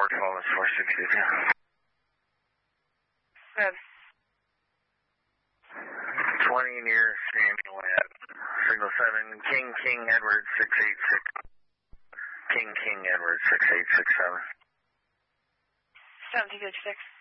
12 is 462. Good. 20 near Samuel at signal 7, King Edward 686. King Edward 6867. 7286.